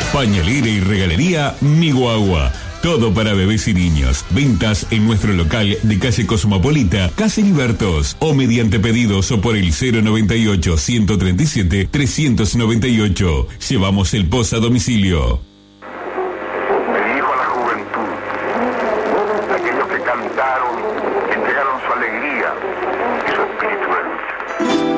Pañalera y regalería Mi Guagua. Todo para bebés y niños. Ventas en nuestro local de calle Cosmopolita, Calle Libertos, o mediante pedidos o por el 098 137 398. Llevamos el post a domicilio.